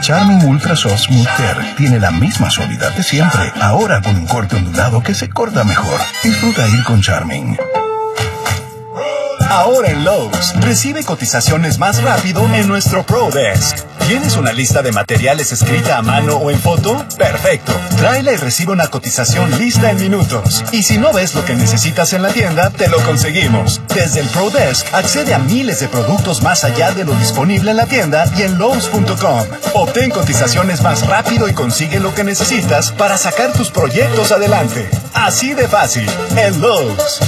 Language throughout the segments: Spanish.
Charmin Ultra Soft Smooth Care tiene la misma suavidad de siempre, ahora con un corte ondulado que se corta mejor. Disfruta ir con Charmin. Ahora en Lowe's, recibe cotizaciones más rápido en nuestro Pro Desk. ¿Tienes una lista de materiales escrita a mano o en foto? ¡Perfecto! Tráela y recibe una cotización lista en minutos. Y si no ves lo que necesitas en la tienda, te lo conseguimos. Desde el Pro Desk, accede a miles de productos más allá de lo disponible en la tienda y en Lowe's.com. Obtén cotizaciones más rápido y consigue lo que necesitas para sacar tus proyectos adelante. Así de fácil, en Lowe's.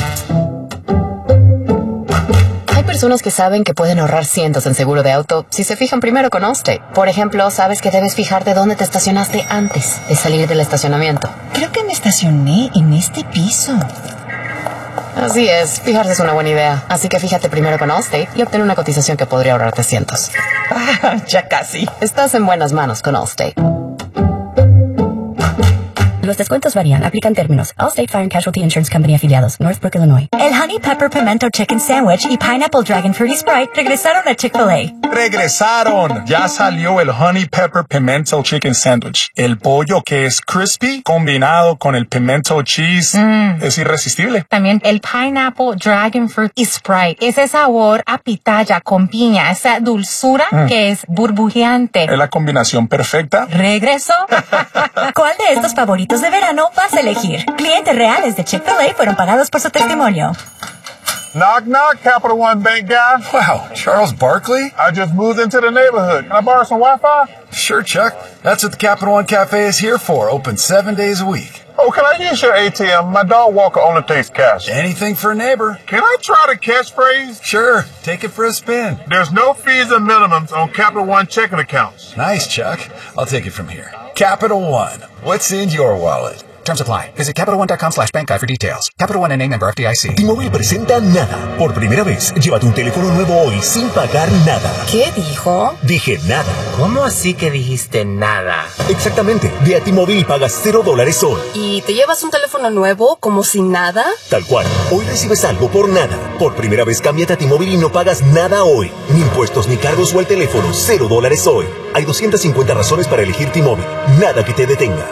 Hay personas que saben que pueden ahorrar cientos en seguro de auto si se fijan primero con Allstate. Por ejemplo, sabes que debes fijarte dónde te estacionaste antes de salir del estacionamiento. Creo que me estacioné en este piso. Así es, fijarse es una buena idea. Así que fíjate primero con Allstate y obtén una cotización que podría ahorrarte cientos. Ya casi. Estás en buenas manos con Allstate. Los descuentos varían. Aplican términos. Allstate Fire and Casualty Insurance Company afiliados. Northbrook, Illinois. El Honey Pepper Pimento Chicken Sandwich y Pineapple Dragon Fruity Sprite regresaron a Chick-fil-A. ¡Regresaron! Ya salió el Honey Pepper Pimento Chicken Sandwich. El pollo que es crispy combinado con el pimento cheese es irresistible. También el Pineapple Dragon Fruit y Sprite. Ese sabor a pitaya con piña, esa dulzura que es burbujeante. Es la combinación perfecta. ¿Regresó? ¿Cuál de estos favoritos de verano vas a elegir? Clientes reales de Chick-fil-A fueron pagados por su testimonio. Knock, knock, Capital One Bank guy. Wow, Charles Barkley? I just moved into the neighborhood. Can I borrow some Wi-Fi? Sure, Chuck. That's what the Capital One Cafe is here for. Open 7 days a week. Oh, can I use your ATM? My dog walker only takes cash. Anything for a neighbor. Can I try the catchphrase? Sure, take it for a spin. There's no fees or minimums on Capital One checking accounts. Nice, Chuck. I'll take it from here. Capital One. What's in your wallet? Terms apply. Visit CapitalOne.com/bankguide for details. Capital One N.A. member FDIC. T-Mobile presenta Nada. Por primera vez, llévate un teléfono nuevo hoy sin pagar nada. ¿Qué dijo? Dije nada. ¿Cómo así que dijiste nada? Exactamente. Ve a T-Mobile y pagas $0 hoy. ¿Y te llevas un teléfono nuevo como sin nada? Tal cual. Hoy recibes algo por nada. Por primera vez, cámbiate a T-Mobile y no pagas nada hoy. Ni impuestos ni cargos o el teléfono. $0 hoy. Hay 250 razones para elegir T-Mobile. Nada que te detenga.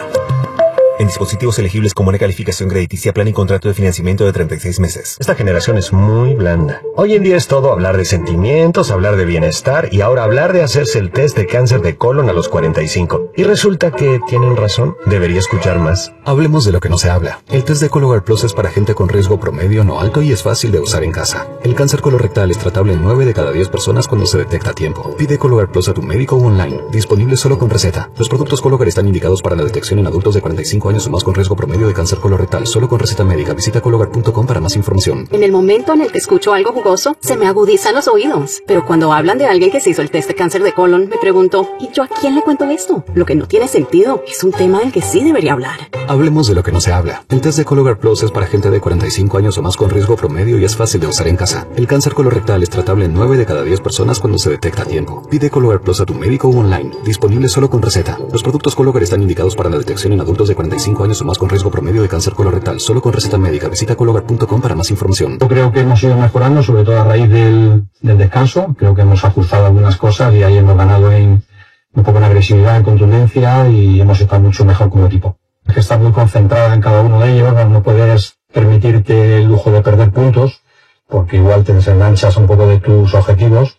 En dispositivos elegibles con buena calificación crediticia, plan y contrato de financiamiento de 36 meses. Esta generación es muy blanda. Hoy en día es todo hablar de sentimientos, hablar de bienestar y ahora hablar de hacerse el test de cáncer de colon a los 45. Y resulta que tienen razón. Debería escuchar más. Hablemos de lo que no se habla. El test de Cologuard Plus es para gente con riesgo promedio no alto y es fácil de usar en casa. El cáncer colorectal es tratable en 9 de cada 10 personas cuando se detecta a tiempo. Pide Cologuard Plus a tu médico o online. Disponible solo con receta. Los productos Cologuard están indicados para la detección en adultos de 45 años o más con riesgo promedio de cáncer colorectal, solo con receta médica. Visita Cologuard.com para más información. En el momento en el que escucho algo jugoso, se me agudizan los oídos. Pero cuando hablan de alguien que se hizo el test de cáncer de colon, me pregunto, ¿y yo a quién le cuento esto? Lo que no tiene sentido. Es un tema del que sí debería hablar. Hablemos de lo que no se habla. El test de Cologuard Plus es para gente de 45 años o más con riesgo promedio y es fácil de usar en casa. El cáncer colorectal es tratable en 9 de cada 10 personas cuando se detecta a tiempo. Pide Cologuard Plus a tu médico o online. Disponible solo con receta. Los productos Cologuard están indicados para la detección en adultos de 45 años o más con riesgo promedio de cáncer colorectal, solo con receta médica. Visita Cologuard.com para más información. Yo creo que hemos ido mejorando, sobre todo a raíz del descanso. Creo que hemos ajustado algunas cosas y ahí hemos ganado un poco en agresividad, en contundencia y hemos estado mucho mejor como equipo. Hay que estar muy concentrada en cada uno de ellos, no puedes permitirte el lujo de perder puntos, porque igual te desenganchas un poco de tus objetivos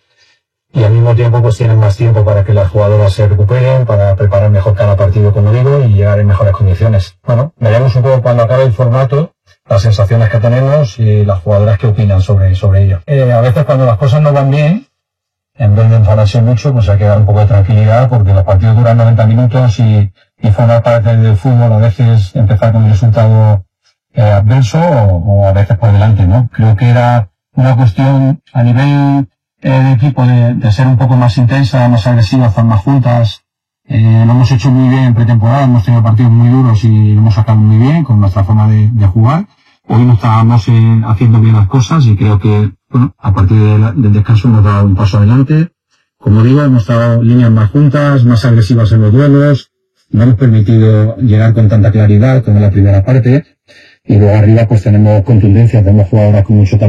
y al mismo tiempo pues tienes más tiempo para que las jugadoras se recuperen, para preparar mejor cada partido, como digo, y llegar en mejores condiciones. Bueno, veremos un poco cuando acabe el formato, las sensaciones que tenemos y las jugadoras que opinan sobre ello. A veces cuando las cosas no van bien, en vez de enfadarse mucho, pues hay que dar un poco de tranquilidad, porque los partidos duran 90 minutos y formar parte del fútbol a veces empezar con un resultado adverso o a veces por delante, ¿no? Creo que era una cuestión a nivel de equipo de ser un poco más intensa, más agresiva, estar más juntas. Lo hemos hecho muy bien en pretemporada, hemos tenido partidos muy duros y lo hemos sacado muy bien con nuestra forma de jugar. Hoy no estábamos haciendo bien las cosas y creo que, bueno, a partir del descanso hemos dado un paso adelante. Como digo, hemos estado líneas más juntas, más agresivas en los duelos. No hemos permitido llegar con tanta claridad como en la primera parte. Y luego arriba pues tenemos contundencia, tenemos jugadoras con mucho talento.